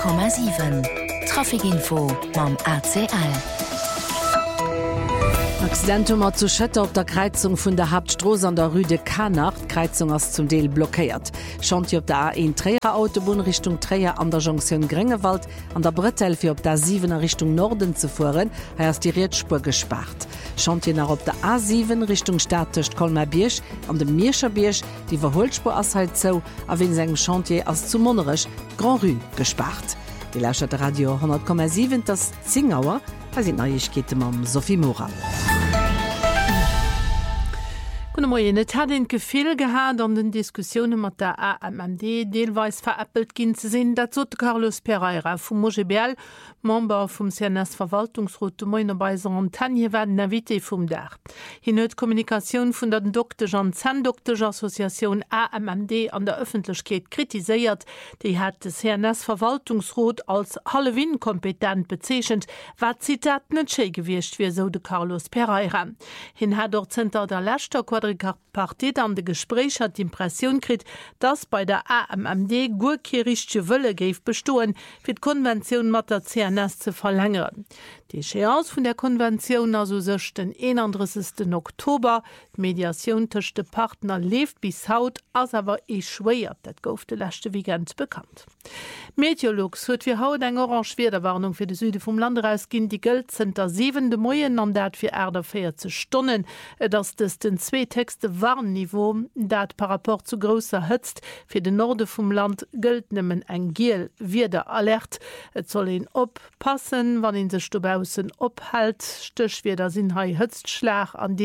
100,7 Trafikinfo mam ACL. Accidentummer zu Schëtter op der Kreizung vun der Hauptstroos an der Rue de Canard, Kreizung ass zum Deel blockéiert. Chanti op der A1 Trägerautobahn Richtung Träger an der Jonction Grengewald, an der Brettel fir op der 7er Richtung Norden zu fuhren, ass die Rietspur gespart. Chanti nach op der A7 Richtung Stadtcht Kolmerbiersch an dem Mierscherbiersch, die Verholspur asshalt zo, a wegen segem Chantier as zu Monnerech Grand Rue gespart. Die Lächer der Radio 100,7 das Zingauer, sind Neuigkeiten am Sophie Moral. Net hat den Gefehl gehabt an den Diskussionen mit der AMD deelweis veräppelt gin ze sinn, dat so Carlos Pereira vum Mogebel, Member vum CNS-Verwaltungsrat Moiner bei Antenne werden Navité vum Dach. Hin huet Kommunikation vun der Dr. Jean Zandokter Association AMD an der Öffentlichkeit kritiséiert, die hat des CNS-Verwaltungsrat als Halloween-kompetent bezeechent, wat Zitat net sche gewircht wie so de Carlos Pereira. Hin hat dort Zter der Lächter Partit an de Gespräch hat d'Impression krit, dass bei der AMD gurkirrichsche Wëlle geif bestoen, fir d'Konvention mat der CNS zu verlängern. Die Échéance vun der Konvention also sech den 31. Oktober, d'Mediation tëchte Partner left bis haut as awer schwéiert, dat gouf de lächte Weekend bekannt. Meteorologs huet fir haut eng Orange-Wetterwarnung fir de Süde vum Land rausginn, die gëlt zenter 7. Moien an dat fir Äder 40 Stunden, dats des den zwee Texte Warnniveau, dat par rapport zu grosser hëtzt, fir de Norde vum Land gëlt nëmmen eng Giel wieder alert. Et soll en oppassen, wann en sech dobausen ophält, stöch wie der sinn hai Hëtztschlag an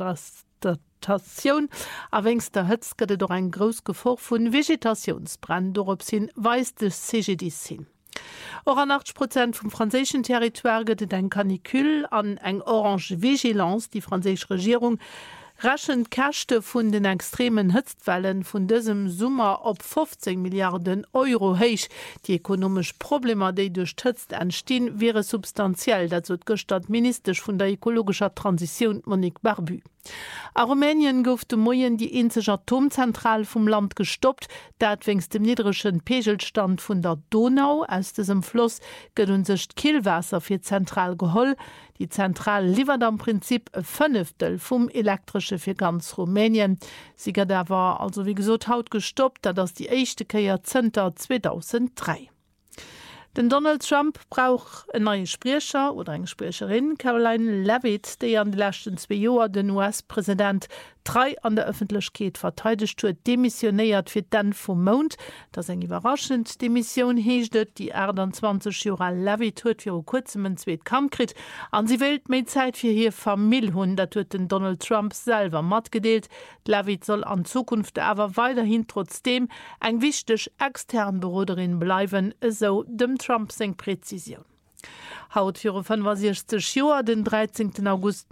Vegetation. Awengst der Hëtz gëtt doch ein gros Gefor vun Vegetationsbrand dorop sinn weist de CGDs hin. Or an 80% vom französischen Territoire gëtt eng Kanikül an eng Orange Vigilance, die französische Regierung raschen Kächte vun den extremen Hëtzwellen vun diesem Summer op 15 Milliarden Euro heich. Die ökonomisch Probleme, die durch Hëtzt entstehen, wäre substanziell, dazu gestat ministerisch vun der ökologischer Transition Monique Barbu. A Rumänien gouf de Moien die einzige Atomzentral vom Land gestoppt, dat wengst dem niedrigschen Pegelstand vun der Donau aus diesem Fluss gëtt sich Kielwasser fir zentral geholl. Die Zentral liefert am Prinzip 1/5 vom elektrische für ganz Rumänien. Sie da war also wie gesagt haut gestoppt, da das die echte Jahrzehnte 2003. Den Donald Trump braucht ein neue Sprecher oder eine Sprecherin, Caroline Leavitt, die an den letzten 2 Jahren den US-Präsident 3 an der Öffentlichkeit verteidigt hat, demissioniert für den vom Mond. Das ist eine überraschende Demission, heischt, die 20 Jahre Leavitt hat für kurzem einen zweiten Kampf gekriegt. Und sie wählt mehr Zeit für ihre Familie, das hat den Donald Trump selber mitgedeelt. Leavitt soll in Zukunft aber weiterhin trotzdem eine wichtige externe Beraterin bleiben, so dem Trump seine Präzision. Haut für 65 Jahre, den 13. August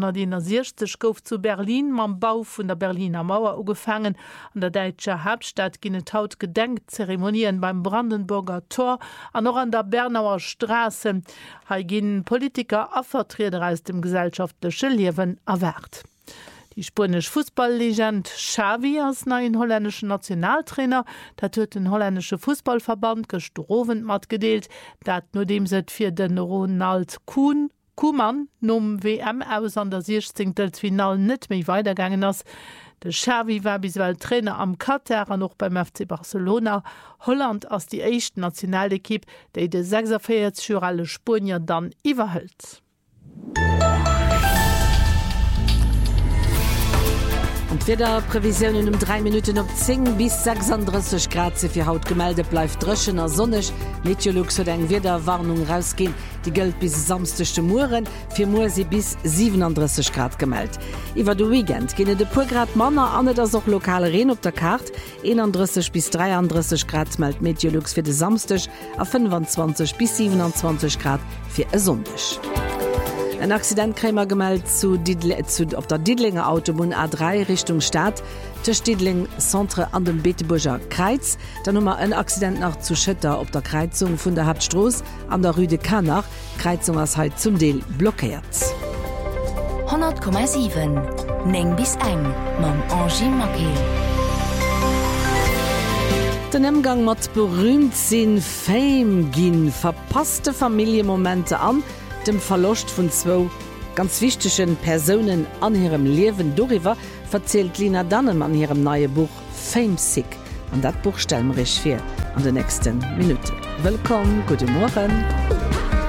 1961, gouf zu Berlin mam Bau vun der Berliner Mauer ugefangen. An der deutscher Hauptstadt ginnet haut Gedenkzeremonien beim Brandenburger Tor, an noch an der Bernauer Straße. Ha ginn Politiker a Vertreter aus dem gesellschaftlichen Leben erwärt. Die spanische Fußballlegend Xavi als neuen holländischen Nationaltrainer, dat huet den holländische Fußballverband gestrowen matgedeelt, dat nur dem se fir den Ronald Koeman nom WM aus an der 16. Final net méi weitergegangen ass. De Xavi war bisweilen Trainer am Katar noch beim FC Barcelona. Holland als die echte Nationalequipe, déi de 46-jährige Spanier dann iwwerhëlt. Und wieder Prävisionen 3 Minuten op 10 bis 36 Grad für Haut gemeldet bleibt drschen sonnig. Meteorologs hat eng Wetterwarnung rausgehen. Die gilt bis samstigchte Muren, für Mursi bis 37 Grad gemeldet. Über den Weekend gehen de pur Grad Männer an, das auch lokale Regen auf der Karte. 31 bis 33 Grad meldet Meteorologs für den Samstag, auf 25 bis 27 Grad für Sonntag. Ein Accidentkrämer gemeldet auf der Diedlinger Autobahn A3 Richtung Stadt, zwischen Diedling Centre an dem Beteburger Kreuz. Dann haben wir ein Accident nach zu Schëtter auf der Kreuzung von der Hauptstroos an der Rue de Canard. Kreuzung ist heute zum Teil blockiert. 100,7 9 bis 1 mam Angie Makel. Den Umgang mat berühmt sinn Fame ginn verpasste Familiemomente an dem Verlust vun 2 ganz wichtigen Personen an ihrem Leben darüber verzählt Lina Dunham an ihrem neue Buch Famesick. Und dat Buch stellen wir euch vor an der nächsten Minute. Willkommen, guten Morgen.